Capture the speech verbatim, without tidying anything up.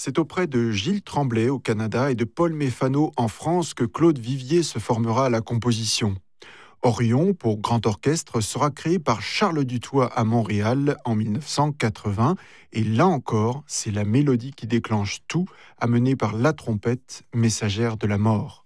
C'est auprès de Gilles Tremblay au Canada et de Paul Méfano en France que Claude Vivier se formera à la composition. Orion, pour grand orchestre, sera créé par Charles Dutoit à Montréal en mille neuf cent quatre-vingts. Et là encore, c'est la mélodie qui déclenche tout, amenée par la trompette, messagère de la mort.